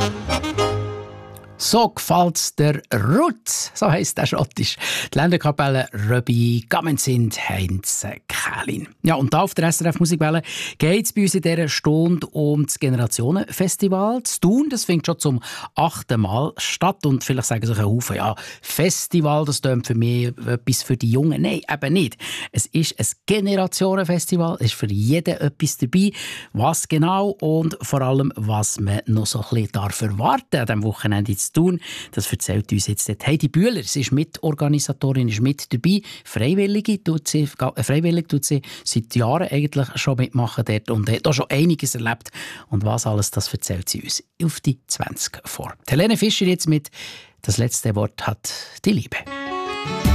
So gefällt's der Rutz, so heisst der Schottisch. Die Länderkapelle Röbi Gammens sind Heinz Kählin. Ja, und da auf der SRF Musikwelle geht es bei uns in dieser Stunde um das Generationenfestival. Das Thun, das findet schon zum 8. Mal statt. Und vielleicht sagen sich ein Haufen, ja, Festival, das tönt für mich etwas für die Jungen. Nein, eben nicht. Es ist ein Generationenfestival, es ist für jeden etwas dabei. Was genau und vor allem, was man noch so ein bisschen erwarten darf an diesem Wochenende zu tun. Das erzählt uns jetzt Heidi Bühler. Sie ist Mitorganisatorin, ist mit dabei. Freiwillig tut sie seit Jahren eigentlich schon mitmachen dort und hat auch schon einiges erlebt. Und was alles, das erzählt sie uns auf die 20 vor. Helene Fischer jetzt mit «Das letzte Wort hat die Liebe».